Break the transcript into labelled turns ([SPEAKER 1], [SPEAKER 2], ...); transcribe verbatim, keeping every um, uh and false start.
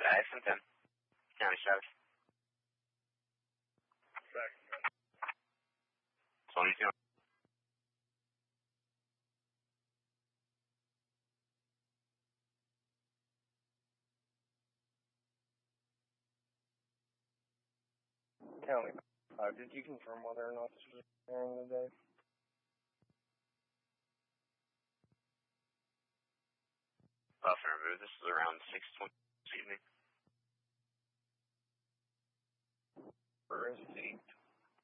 [SPEAKER 1] F M ten. County Sheriff. twenty-two.
[SPEAKER 2] County five, did you confirm whether or not this was during the day?
[SPEAKER 1] Affirmative. This is around six twenty this evening.
[SPEAKER 2] Receipt.